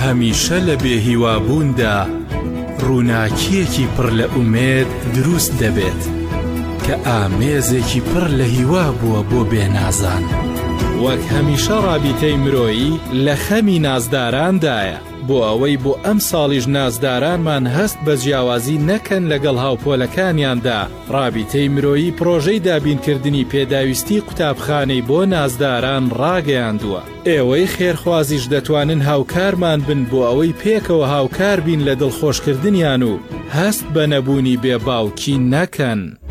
هەمیشە لە بێهیوابووندا ڕووناکیەکی پڕ لە ئومێد دروست دەبێت کە ئامێزێکی پڕ لە هیوا بووە بۆ بێنازان. وەک هەمیشە ڕابیتەی مرۆیی لە خەمی نازداراندایە، بۆ ئەوەی بۆ ئەم ساڵیش نازدارانمان هەست بە جیاوازی نەکەن لەگەڵ هاوپۆلەکانیاندا. ڕابیتەی مرۆیی پرۆژەی دابینکردنی پێداویستی قوتابخانەی بۆ نازداران ڕاگەیاندووە. ئێوەی خێرخوازیش دەتوانن هاوکارمان بن بۆ ئەوەی پێکەوە هاوکار بین لە دڵخۆشکردنیان و هەست بە نەبوونی بێباوکی نەکەن.